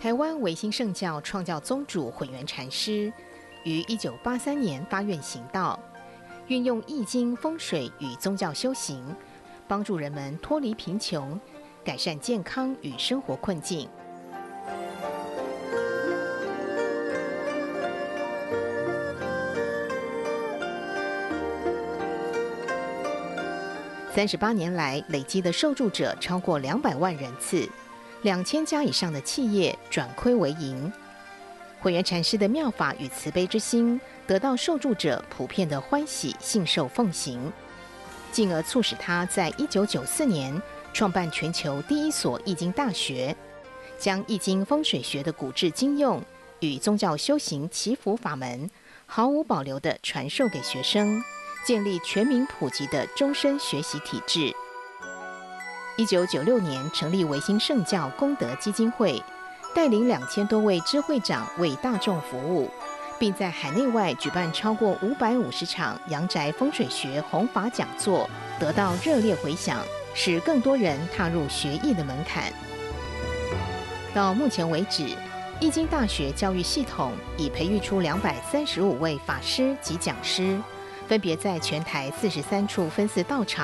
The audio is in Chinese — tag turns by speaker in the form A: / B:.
A: 台湾维新圣教创教宗主混元禅师于1983年发愿行道，运用易经风水与宗教修行，帮助人们脱离贫穷，改善健康与生活困境。38年来，累积的受助者超过200万人次，2000家以上的企业转亏为盈。混元禅师的妙法与慈悲之心，得到受助者普遍的欢喜信受奉行，进而促使他在1994年创办全球第一所易经大学，将易经风水学的古制经用与宗教修行祈福法门毫无保留地传授给学生，建立全民普及的终身学习体制。1996年成立维新圣教功德基金会，带领2000多位知会长为大众服务，并在海内外举办超过550场阳宅风水学弘法讲座，得到热烈回响，使更多人踏入学艺的门槛。到目前为止，易经大学教育系统已培育出235位法师及讲师，分别在全台43处分寺道场